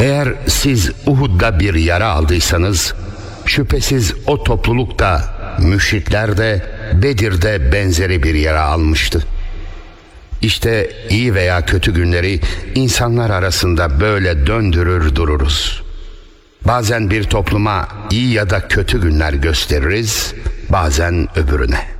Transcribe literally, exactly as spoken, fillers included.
Eğer siz Uhud'da bir yara aldıysanız, şüphesiz o topluluk da, müşrikler de Bedir'de benzeri bir yara almıştı. İşte iyi veya kötü günleri insanlar arasında böyle döndürür dururuz. Bazen bir topluma iyi ya da kötü günler gösteririz, bazen öbürüne.